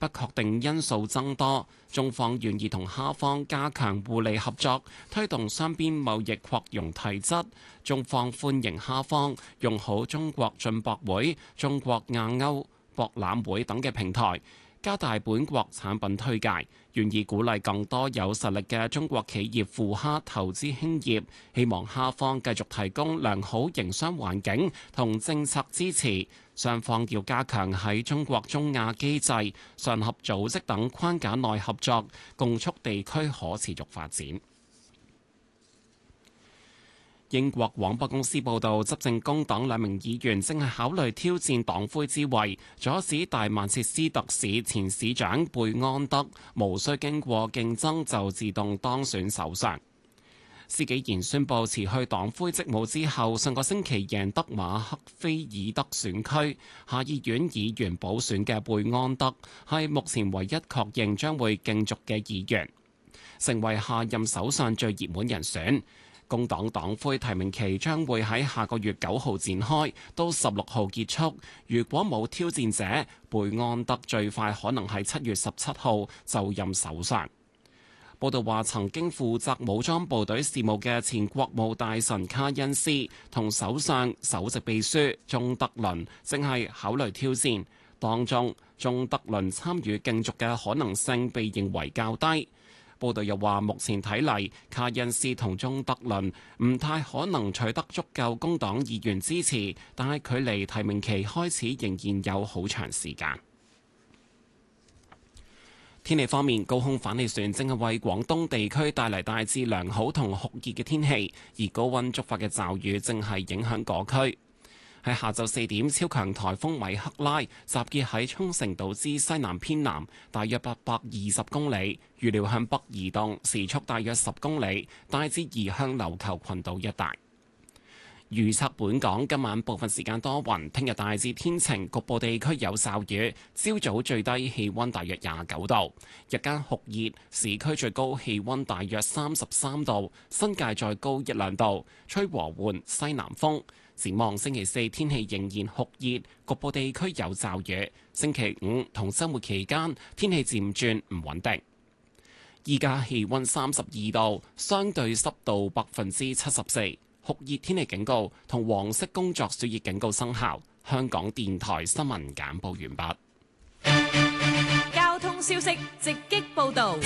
不確定因素增多，中方願意同哈方加強互利合作，推動雙邊貿易擴容提質。中方歡迎哈方用好中國進博會、中國亞歐博覽會等嘅平台，加大本國產品推介，願意鼓勵更多有實力嘅中國企業赴哈投資興業。希望哈方繼續提供良好營商環境同政策支持。雙方要加強喺中國中亞機制、上合組織等框架內合作，共促地區可持續發展。英國廣播公司報導，執政工黨兩名議員正係考慮挑戰黨魁之位，阻止大曼徹斯特市前市長貝安德無需經過競爭就自動當選首相。施紀賢宣布辭去黨魁職務之後，上個星期贏得馬克菲爾德選區下議院議員補選嘅貝安德，係目前唯一確認將會競逐嘅議員，成為下任首相最熱門人選。工黨黨魁提名期將會喺下個月9號展開，到16號結束。如果冇挑戰者，貝安德最快可能係7月17號就任首相。報道話，曾經負責武裝部隊事務嘅前國務大臣卡恩斯同首相首席秘書鍾德倫正係考慮挑戰，當中鍾德倫參與競逐嘅可能性被認為較低。報道又話，目前睇嚟，卡恩斯同鍾德倫唔太可能取得足夠工黨議員支持，但係距離提名期開始仍然有好長時間。天氣方面，高空反氣旋正係為廣東地區帶嚟大致良好同酷熱嘅天氣，而高溫觸發嘅驟雨正係影響各區。喺下晝4點，超強颱風米克拉集結喺沖繩島之西南偏南，大約820公里，預料向北移動，時速大約10公里，大致移向琉球群島一帶。預測本港今晚部分時間多雲，聽日大致天晴，局部地區有驟雨。朝早最低氣溫大約29度，日間酷熱，市區最高氣溫大約33度，新界再高1-2度，吹和緩西南風。展望星期4天氣仍然酷熱，局部地區有驟雨。星期5同週末期間天氣漸轉唔穩定。依家氣溫32度，相對濕度74%。酷熱天氣警告同黃色工作暑熱警告生效。香港電台新聞簡報完畢。交通消息直擊報導。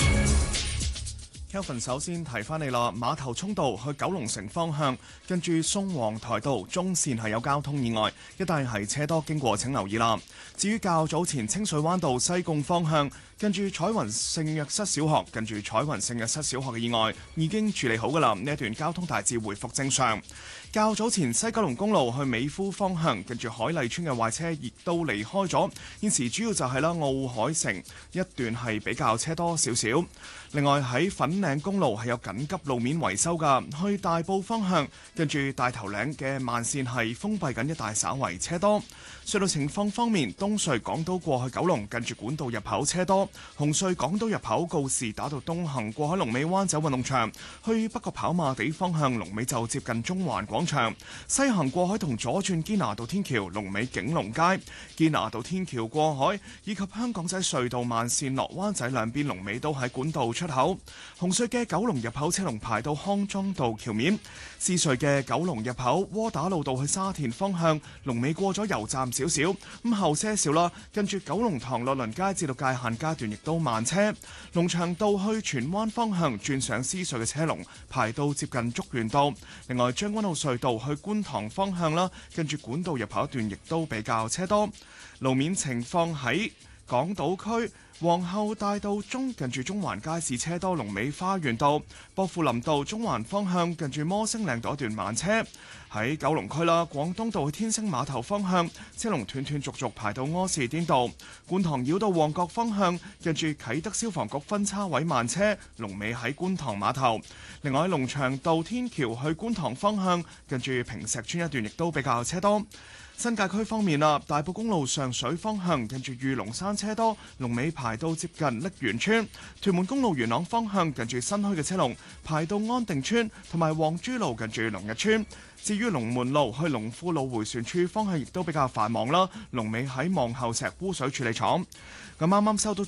Kelvin 首先提翻你啦，馬頭涌道去九龍城方向，跟住宋皇台道中線係有交通意外，一帶係車多，經過請留意啦。至於較早前清水灣道西貢方向，跟住彩雲聖約瑟小學，跟住彩雲聖約瑟小學嘅意外已經處理好噶啦，呢一段交通大致回復正常。較早前西九龍公路去美孚方向，跟住海麗村嘅壞車亦都離開咗，現時主要就係奧海城一段係比較車多少少。另外喺粉嶺公路係有緊急路面維修噶，去大埔方向跟住大頭嶺嘅慢線係封閉緊，一帶稍為車多。隧道情況方面，東隧港島過去九龍近住管道入口車多，紅隧港島入口告士打道東行過海龍尾灣仔運動場，去北角跑馬地方向龍尾就接近中環廣場，西行過海同左轉堅拿道天橋龍尾景隆街，堅拿道天橋過海以及香港仔隧道慢線落灣仔兩邊龍尾都喺管道出口。紅隧嘅九龍入口車龍排到康莊道橋面，獅隧嘅九龍入口窩打老道去沙田方向龍尾過咗油站少少，咁後些少啦，跟住九龍塘樂鄰街至到界限街段亦都慢車。龍翔道去荃灣方向轉上獅隧嘅車龍排到接近竹園道。另外將軍澳隧道去觀塘方向啦，跟住管道入口一段亦都比較車多。路面情況喺港島區皇后大道中近住中環街市車多，龍尾花園道、薄扶林道中環方向近住摩星嶺道一段慢車。喺九龍區啦，廣東道去天星碼頭方向車龍斷斷續續排到柯士甸道，觀塘繞道旺角方向近住啟德消防局分叉位慢車，龍尾喺觀塘碼頭。另外喺龍翔道天橋去觀塘方向近住坪石邨一段亦都比較車多。新界區方面啦，大埔公路上水方向近住御龍山車多，龍尾排到接近瀝源村；屯門公路元朗方向近住新墟嘅車龍排到安定村，同埋黃珠路近住龍日村。至於龍門路去龍富路迴旋處方向亦都比較繁忙啦，龍尾喺望后石污水處理廠。咁啱啱收到